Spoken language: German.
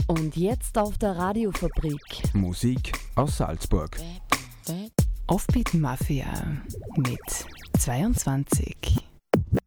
Und jetzt auf der Radiofabrik. Musik aus Salzburg. Offbeat Mafia mit 22.